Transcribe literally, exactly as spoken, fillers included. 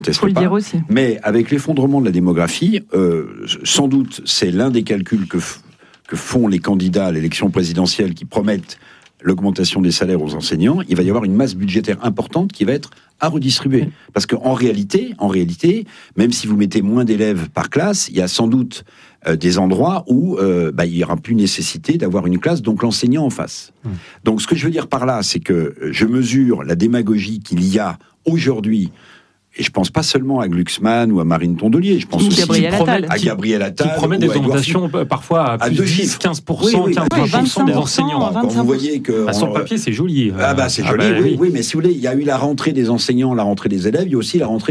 Il faut le dire aussi. Mais avec l'effondrement de la démographie, euh, sans doute, c'est l'un des calculs que, f- que font les candidats à l'élection présidentielle qui promettent l'augmentation des salaires aux enseignants. Il va y avoir une masse budgétaire importante qui va être à redistribuer. Parce qu'en réalité, en réalité, même si vous mettez moins d'élèves par classe, il y a sans doute euh, des endroits où euh, bah, il n'y aura plus nécessité d'avoir une classe, donc l'enseignant en face. Mmh. Donc ce que je veux dire par là, c'est que je mesure la démagogie qu'il y a aujourd'hui. Et je pense pas seulement à Glucksmann ou à Marine Tondelier, je pense aussi Gabriel Attal. à Gabriel Attal. Qui promet des augmentations parfois à plus de dix, quinze pour cent, oui, oui, quinze pour cent des enseignants. Quand vous voyez que... À son papier, c'est joli. Ah bah c'est joli, ah bah, oui, oui, mais si vous voulez, il y a eu la rentrée des enseignants, la rentrée des élèves, il y a aussi la rentrée